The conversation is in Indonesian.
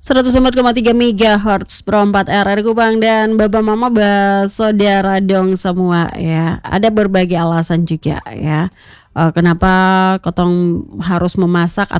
104,3 MHz Pro 4 RRI Kupang dan Bapak Mama saudara dong semua ya. Ada berbagai alasan juga ya. Kenapa kotong harus memasak